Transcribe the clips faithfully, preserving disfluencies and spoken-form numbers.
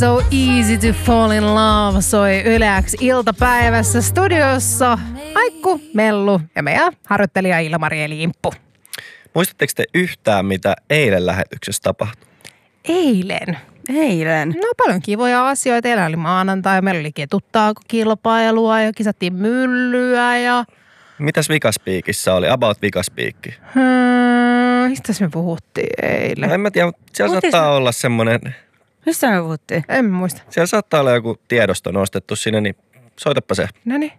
So easy to fall in love soi Yle X iltapäivässä studiossa Aikku, Mellu ja meidän harjoittelija Ilmari eli Imppu. Muistatteko te yhtään, mitä eilen lähetyksessä tapahtui? Eilen? Eilen? No paljon kivoja asioita. Eilen oli maanantai, meillä oli ketuttaako-kilpailua ja kisattiin myllyä ja... Mitäs Vikaspiikissä oli? About Vikaspiikki. Hmm, mistä me puhuttiin eilen? No en mä tiedä, mutta siellä Muistis... saattaa olla semmoinen... Mistä me puhuttiin? En muista. Siellä saattaa olla joku tiedosto nostettu sinne, niin soitapa se. Noniin.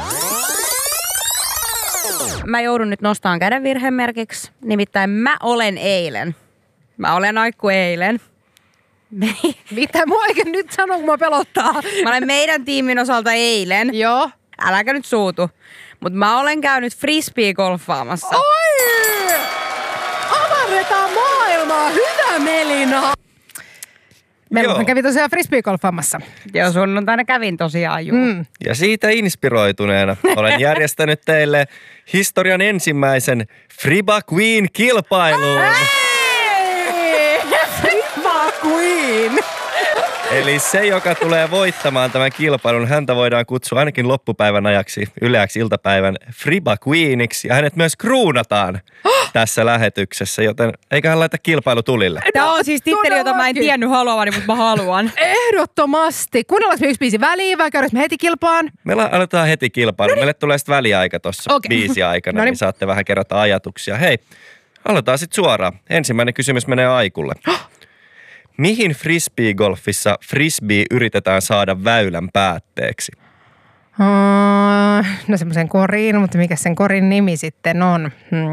Mä joudun nyt nostamaan käden virhemerkiksi. Nimittäin mä olen eilen. Mä olen Aikku eilen. Me... Mitä mua oikein nyt sanoo, kun mä pelottaa? Mä olen meidän tiimin osalta eilen. Joo. Äläkä nyt suutu. Mutta mä olen käynyt frisbee-golfaamassa. Oi! Avarretaan maailmaa! Hyvä Melina! Meillä kävi tosiaan frisbee-golfaamassa. Joo, sunnuntaina kävin tosiaan juu. Mm. Ja siitä inspiroituneena olen järjestänyt teille historian ensimmäisen Friba Queen-kilpailun. Hei! Friba Queen! Eli se, joka tulee voittamaan tämän kilpailun, häntä voidaan kutsua ainakin loppupäivän ajaksi Yle X iltapäivän Friba Queeniksi. Ja hänet myös kruunataan oh! tässä lähetyksessä, joten eiköhän laita kilpailu tulille. Tämä on siis titteli, jota mä en tiennyt haluavani, mutta mä haluan. Ehdottomasti. Kuunnellaanko me yksi biisi väliin vai käydäänkö me heti kilpaan? Me aletaan heti kilpailu. Noniin. Meille tulee sitten väliaika tuossa okay. biisi aikana, Noniin. Niin saatte vähän kerätä ajatuksia. Hei, aloitetaan sitten suoraan. Ensimmäinen kysymys menee Aikulle. Oh! Mihin frisbee-golfissa frisbee yritetään saada väylän päätteeksi? Uh, no semmoisen koriin, mutta mikä sen korin nimi sitten on?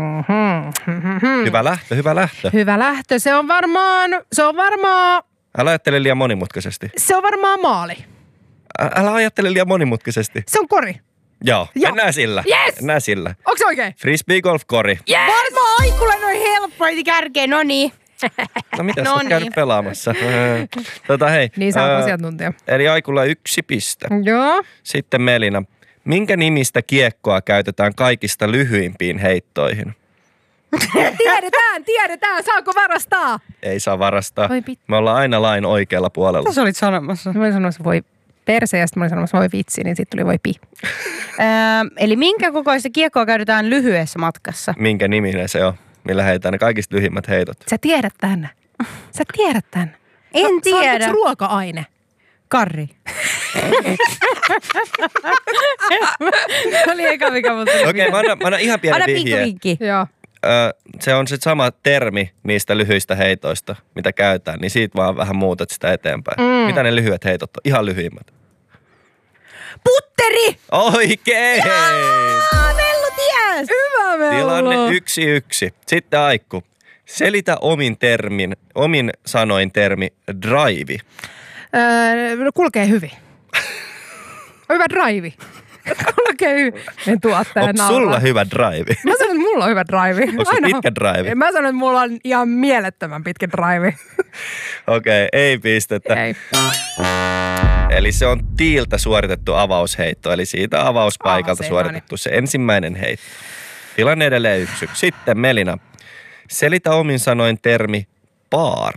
Mm-hmm. Hyvä lähtö, hyvä lähtö. Hyvä lähtö. Se on varmaan, se on varmaan... Älä ajattele liian monimutkaisesti. Se on varmaan maali. Ä- älä ajattele liian monimutkaisesti. Se on kori. Joo, Joo. mennään sillä. Yes! Mennään sillä. Onko se oikein? Frisbee-golf-kori. Yes! Varmaan Aikulle noin helppoiti kärkeen, no niin. No mitä, no sä oot niin. käynyt pelaamassa? tota hei. Niin sä oot asiantuntija. Eli Aikulla yksi piste. Joo. Sitten Melina. Minkä nimistä kiekkoa käytetään kaikista lyhyimpiin heittoihin? Tiedetään, tiedetään. Saako varastaa? Ei saa varastaa. Voi pit- Me ollaan aina lain oikealla puolella. Mitä sä olit sanomassa? Mä olin sanomassa voi perse ja sitten mä olin sanomassa voi vitsi, niin sitten tuli voi pi. öö, eli minkä kokoista kiekkoa käytetään lyhyessä matkassa? Minkä niminen se on? Millä heitään ne kaikista lyhimmät heitot? Sä tiedät tän. Sä tiedät tän. En Sä, tiedä. Se on ruoka-aine. Karri. Se oli eka mikä mun tuli. Okei, okay, mä annan, mä annan ihan pieni Anna vihje. pikku vinkki. Joo. Ö, se on se sama termi niistä lyhyistä heitoista, mitä käytetään, niin siitä vaan vähän muutat sitä eteenpäin. Mm. Mitä ne lyhyet heitot on? Ihan lyhyimmät. Putteri! Oikein! Jaa, Mellu ties! Hyvä Mellu. Tilanne yksi yksi. Sitten Aikku. Selitä omin termin, omin sanoin termi drive. Öö, kulkee hyvin. Hyvä drive. Kulkee hyvin. En tuottaja Onko nauraa. sulla hyvä drive? Mä sanon, että mulla on hyvä drive. Onko se pitkä drive? Mä sanon, että mulla on ihan mielettömän pitkä drive. Okei, okay, ei pistettä. Ei. Eli se on tiiltä suoritettu avausheitto, eli siitä avauspaikalta Aa, se suoritettu se ensimmäinen heitto. Tilanne edelleen yksi. Sitten Melina. Selitä omin sanoin termi par.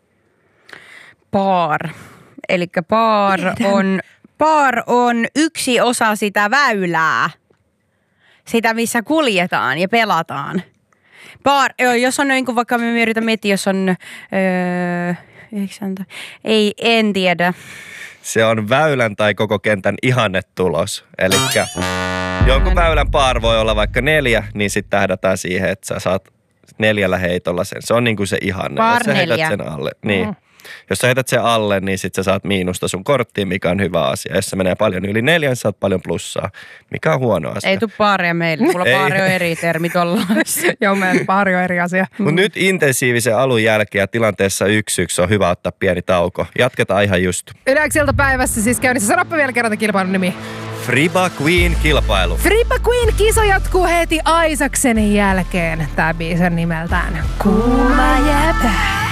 Par. Elikkä par on, par on yksi osa sitä väylää. Sitä, missä kuljetaan ja pelataan. Par, jos on niin kuin vaikka me yritän miettiä, jos on... Öö, ei, en tiedä. Se on väylän tai koko kentän ihannetulos. Elikkä jonkun väylän par voi olla vaikka neljä, niin sitten tähdätään siihen, että sä saat neljällä heitolla sen. Se on niin kuin se ihanne. Par Jos sä heität neljä. sen alle, niin. Mm. Jos sä heität sen alle, niin sit sä saat miinusta sun korttiin, mikä on hyvä asia. Jos se menee paljon yli neljän, sä saat paljon plussaa, mikä on huono asia. Ei tule paaria meille. Mulla paari on eri termi tollaissa. Joo, meidän pari on eri asia. Mutta nyt intensiivisen alun jälkeen ja tilanteessa yksi yksi on hyvä ottaa pieni tauko. Jatketaan ihan just. Yle X iltapäivässä siis käynnissä. Sanoppa vielä kerran kilpailun nimi. Friba Queen-kilpailu. Friba Queen-kisa jatkuu heti Aisaksenin jälkeen. Tää biisi on nimeltään Kuuma jäpä.